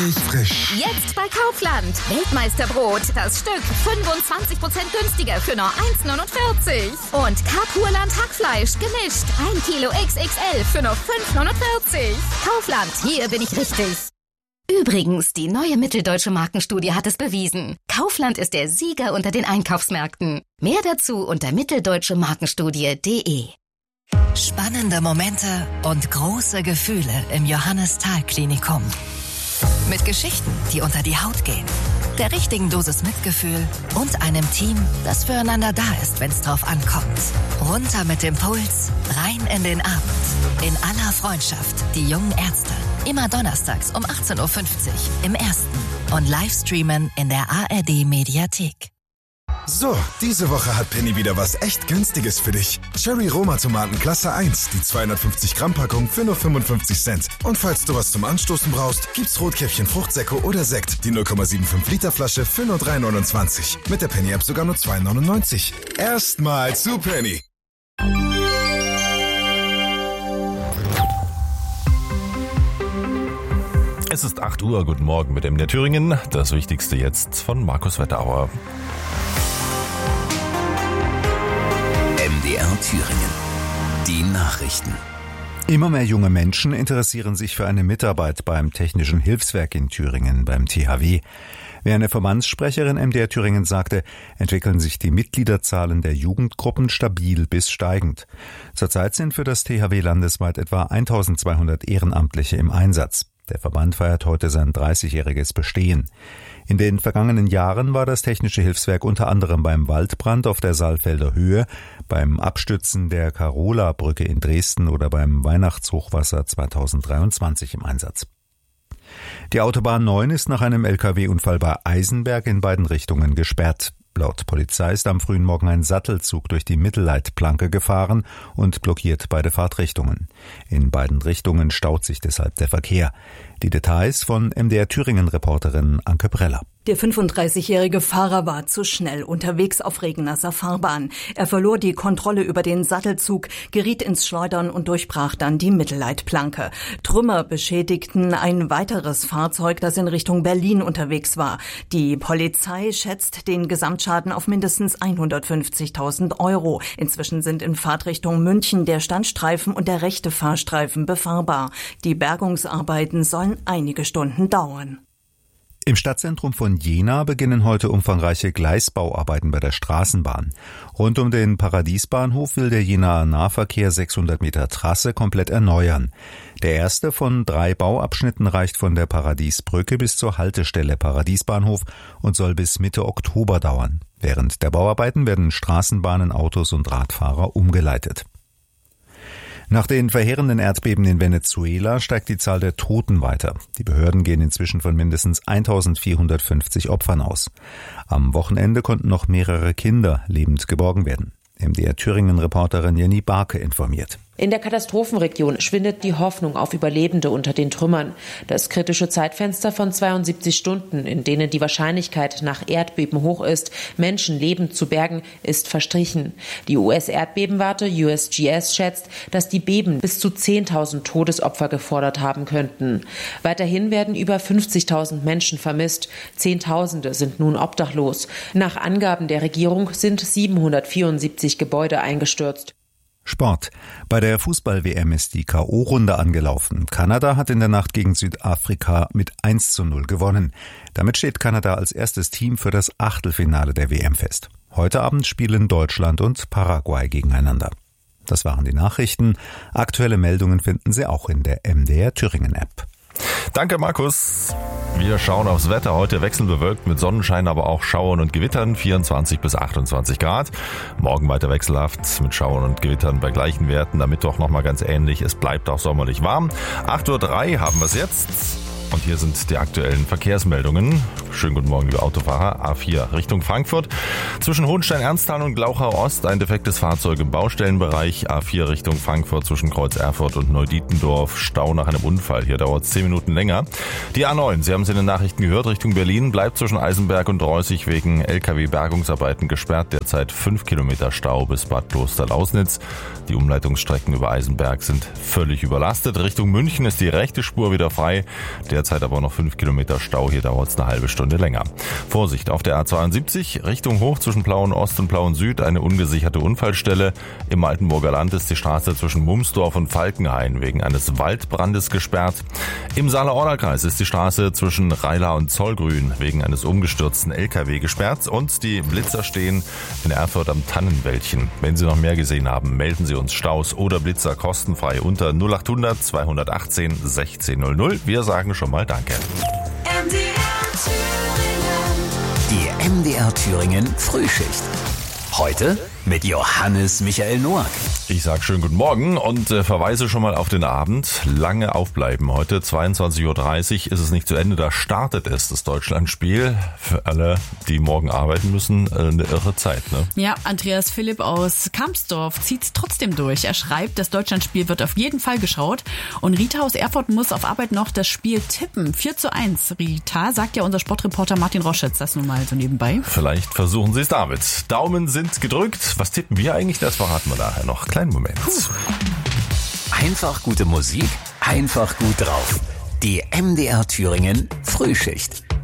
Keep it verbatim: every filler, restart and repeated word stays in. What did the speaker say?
Frisch. Jetzt bei Kaufland. Weltmeisterbrot. Das Stück fünfundzwanzig Prozent günstiger für nur eins neunundvierzig. Und Kapurland Hackfleisch gemischt. ein Kilo X X L für nur fünf neunundvierzig. Kaufland, hier bin ich richtig. Übrigens, die neue Mitteldeutsche Markenstudie hat es bewiesen. Kaufland ist der Sieger unter den Einkaufsmärkten. Mehr dazu unter mitteldeutsche markenstudie punkt de. Spannende Momente und große Gefühle im Johannes-Thal-Klinikum. Mit Geschichten, die unter die Haut gehen, der richtigen Dosis Mitgefühl und einem Team, das füreinander da ist, wenn es drauf ankommt. Runter mit dem Puls, rein in den Abend. In aller Freundschaft, die jungen Ärzte. Immer donnerstags um achtzehn Uhr fünfzig im Ersten und Livestreamen in der A R D-Mediathek. So, diese Woche hat Penny wieder was echt Günstiges für dich. Cherry Roma Tomaten Klasse eins, die zweihundertfünfzig Gramm Packung für nur fünfundfünfzig Cent. Und falls du was zum Anstoßen brauchst, gibt's Rotkäppchen Fruchtsäcke oder Sekt, die null Komma fünfundsiebzig Liter Flasche für nur drei neunundzwanzig. Mit der Penny App sogar nur zwei neunundneunzig. Erstmal zu Penny. Es ist acht Uhr, guten Morgen mit M D R Thüringen. Das Wichtigste jetzt von Markus Wetterauer. M D R Thüringen. Die Nachrichten. Immer mehr junge Menschen interessieren sich für eine Mitarbeit beim Technischen Hilfswerk in Thüringen, beim T H W. Wie eine Verbandssprecherin M D R Thüringen sagte, entwickeln sich die Mitgliederzahlen der Jugendgruppen stabil bis steigend. Zurzeit sind für das T H W landesweit etwa eintausendzweihundert Ehrenamtliche im Einsatz. Der Verband feiert heute sein dreißigjähriges Bestehen. In den vergangenen Jahren war das Technische Hilfswerk unter anderem beim Waldbrand auf der Saalfelder Höhe, beim Abstützen der Karola-Brücke in Dresden oder beim Weihnachtshochwasser zweitausenddreiundzwanzig im Einsatz. Die Autobahn neun ist nach einem L K W-Unfall bei Eisenberg in beiden Richtungen gesperrt. Laut Polizei ist am frühen Morgen ein Sattelzug durch die Mittelleitplanke gefahren und blockiert beide Fahrtrichtungen. In beiden Richtungen staut sich deshalb der Verkehr. Die Details von M D R Thüringen-Reporterin Anke Breller. Der fünfunddreißigjährige Fahrer war zu schnell unterwegs auf regennasser Fahrbahn. Er verlor die Kontrolle über den Sattelzug, geriet ins Schleudern und durchbrach dann die Mittelleitplanke. Trümmer beschädigten ein weiteres Fahrzeug, das in Richtung Berlin unterwegs war. Die Polizei schätzt den Gesamtschaden auf mindestens hundertfünfzigtausend Euro. Inzwischen sind in Fahrtrichtung München der Standstreifen und der rechte Fahrstreifen befahrbar. Die Bergungsarbeiten sollen einige Stunden dauern. Im Stadtzentrum von Jena beginnen heute umfangreiche Gleisbauarbeiten bei der Straßenbahn. Rund um den Paradiesbahnhof will der Jenaer Nahverkehr sechshundert Meter Trasse komplett erneuern. Der erste von drei Bauabschnitten reicht von der Paradiesbrücke bis zur Haltestelle Paradiesbahnhof und soll bis Mitte Oktober dauern. Während der Bauarbeiten werden Straßenbahnen, Autos und Radfahrer umgeleitet. Nach den verheerenden Erdbeben in Venezuela steigt die Zahl der Toten weiter. Die Behörden gehen inzwischen von mindestens eintausendvierhundertfünfzig Opfern aus. Am Wochenende konnten noch mehrere Kinder lebend geborgen werden. M D R Thüringen-Reporterin Jenny Barke informiert. In der Katastrophenregion schwindet die Hoffnung auf Überlebende unter den Trümmern. Das kritische Zeitfenster von zweiundsiebzig Stunden, in denen die Wahrscheinlichkeit nach Erdbeben hoch ist, Menschen lebend zu bergen, ist verstrichen. Die U S-Erdbebenwarte U S G S schätzt, dass die Beben bis zu zehntausend Todesopfer gefordert haben könnten. Weiterhin werden über fünfzigtausend Menschen vermisst. Zehntausende sind nun obdachlos. Nach Angaben der Regierung sind siebenhundertvierundsiebzig Gebäude eingestürzt. Sport. Bei der Fußball-W M ist die K O-Runde angelaufen. Kanada hat in der Nacht gegen Südafrika mit eins zu null gewonnen. Damit steht Kanada als erstes Team für das Achtelfinale der W M fest. Heute Abend spielen Deutschland und Paraguay gegeneinander. Das waren die Nachrichten. Aktuelle Meldungen finden Sie auch in der M D R Thüringen-App. Danke, Markus. Wir schauen aufs Wetter. Heute wechselnd bewölkt mit Sonnenschein, aber auch Schauern und Gewittern. vierundzwanzig bis achtundzwanzig Grad. Morgen weiter wechselhaft mit Schauern und Gewittern bei gleichen Werten. Am Mittwoch nochmal ganz ähnlich. Es bleibt auch sommerlich warm. acht Uhr drei haben wir es jetzt. Und hier sind die aktuellen Verkehrsmeldungen. Schönen guten Morgen, liebe Autofahrer. A vier Richtung Frankfurt. Zwischen Hohenstein-Ernsthal und Glauchau Ost ein defektes Fahrzeug im Baustellenbereich. A vier Richtung Frankfurt zwischen Kreuz Erfurt und Neudietendorf. Stau nach einem Unfall. Hier dauert es zehn Minuten länger. Die A neun, Sie haben es in den Nachrichten gehört, Richtung Berlin bleibt zwischen Eisenberg und Reußig wegen L K W-Bergungsarbeiten gesperrt. Der derzeit fünf Kilometer Stau bis Bad Kloster-Lausnitz. Die Umleitungsstrecken über Eisenberg sind völlig überlastet. Richtung München ist die rechte Spur wieder frei. Derzeit aber noch fünf Kilometer Stau. Hier dauert es eine halbe Stunde länger. Vorsicht auf der A zweiundsiebzig, Richtung hoch zwischen Plauen Ost und Plauen Süd, eine ungesicherte Unfallstelle. Im Altenburger Land ist die Straße zwischen Mumsdorf und Falkenhain wegen eines Waldbrandes gesperrt. Im Saale-Orla-Kreis ist die Straße zwischen Reilau und Zollgrün wegen eines umgestürzten L K W gesperrt. Und die Blitzer stehen in Erfurt am Tannenwäldchen. Wenn Sie noch mehr gesehen haben, melden Sie uns Staus oder Blitzer kostenfrei unter null acht hundert zweihundertachtzehn sechzehn null null. Wir sagen schon mal Danke. Die M D R Thüringen Frühschicht. Heute mit Johannes Michael Noack. Ich sage schönen guten Morgen und äh, verweise schon mal auf den Abend. Lange aufbleiben. Heute zweiundzwanzig Uhr dreißig ist es nicht zu Ende. Da startet es, das Deutschlandspiel. Für alle, die morgen arbeiten müssen, äh, eine irre Zeit. Ne? Ja, Andreas Philipp aus Kampsdorf zieht es trotzdem durch. Er schreibt, das Deutschlandspiel wird auf jeden Fall geschaut. Und Rita aus Erfurt muss auf Arbeit noch das Spiel tippen. vier zu eins. Rita, sagt ja unser Sportreporter Martin Roschitz das nun mal so nebenbei. Vielleicht versuchen Sie es damit. Daumen sind gedrückt. Was tippen wir eigentlich? Das verraten wir nachher noch. Kleinen Moment. Puh. Einfach gute Musik, einfach gut drauf. Die M D R Thüringen Frühschicht.